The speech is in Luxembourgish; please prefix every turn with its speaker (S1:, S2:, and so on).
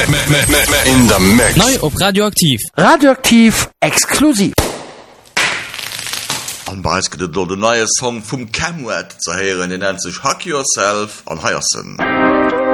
S1: In der Mix.
S2: Neu op Radioaktiv.
S3: Radioaktiv exklusiv.
S4: An Beispiel der neue Song vom Camwet zu hören, den nennt sich Hack Yourself an Hyacinth.